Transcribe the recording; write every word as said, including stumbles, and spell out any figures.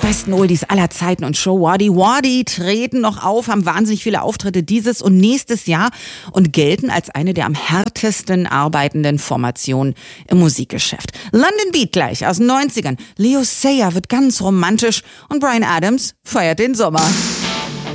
besten Oldies aller Zeiten und Show Waddy Waddy treten noch auf, haben wahnsinnig viele Auftritte dieses und nächstes Jahr und gelten als eine der am härtesten arbeitenden Formationen im Musikgeschäft. London Beat gleich aus den neunzigern. Leo Sayer wird ganz romantisch und Bryan Adams feiert den Sommer.